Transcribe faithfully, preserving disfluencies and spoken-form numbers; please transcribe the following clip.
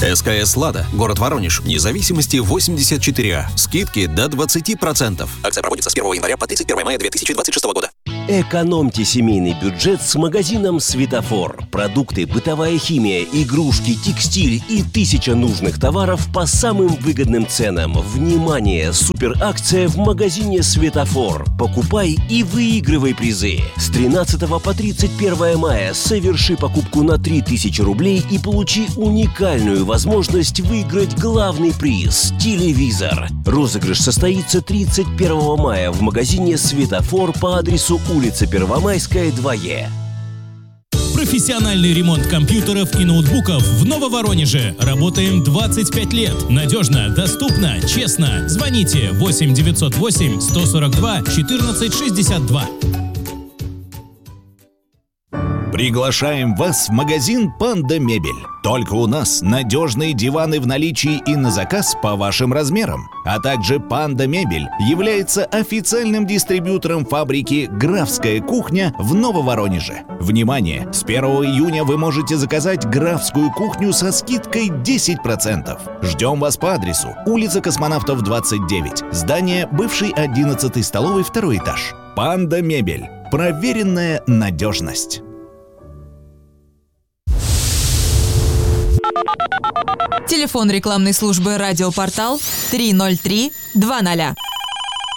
СКС «Лада», город Воронеж, независимости восемьдесят четыре А. Скидки до двадцати процентов. Акция проводится с первого января по тридцать первое мая две тысячи двадцать шестого года. Экономьте семейный бюджет с магазином «Светофор». Продукты, бытовая химия, игрушки, текстиль и тысяча нужных товаров по самым выгодным ценам. Внимание! Суперакция в магазине «Светофор». Покупай и выигрывай призы. С тринадцатого по тридцать первое мая соверши покупку на три тысячи рублей и получи уникальную возможность выиграть главный приз – телевизор. Розыгрыш состоится тридцать первого мая в магазине «Светофор» по адресу улица Первомайская, два Е. Профессиональный ремонт компьютеров и ноутбуков в Нововоронеже. Работаем двадцать пять лет. Надежно, доступно, честно. Звоните восемь девятьсот восемь сто сорок два четырнадцать шестьдесят два. Приглашаем вас в магазин «Панда Мебель». Только у нас надежные диваны в наличии и на заказ по вашим размерам. А также «Панда Мебель» является официальным дистрибьютором фабрики «Графская кухня» в Нововоронеже. Внимание! С первого июня вы можете заказать «Графскую кухню» со скидкой десять процентов. Ждем вас по адресу: улица Космонавтов, двадцать девять, здание бывшей одиннадцатой столовой, второй этаж. «Панда Мебель». Проверенная надежность. Телефон рекламной службы «Радиопортал» три ноль три два ноль.